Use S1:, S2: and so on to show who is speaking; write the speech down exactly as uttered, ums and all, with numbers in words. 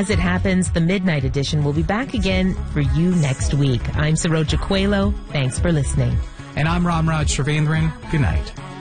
S1: As It Happens, the Midnight Edition will be back again for you next week. I'm Saroja Coelho. Thanks for listening.
S2: And I'm Ramraj Sravendran. Good night.